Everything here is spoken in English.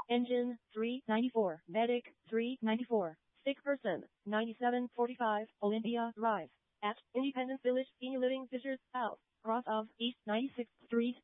Engine 394. Medic 394. Sick person 9745. Olympia Drive. At Independence Village, Senior Living Fishers House. Cross of East 96th Street.